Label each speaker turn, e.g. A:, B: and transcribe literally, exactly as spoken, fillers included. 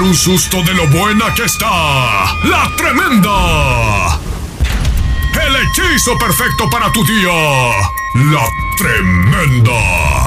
A: un susto de lo buena que está. ¡La Tremenda! El hechizo perfecto para tu día. ¡La Tremenda!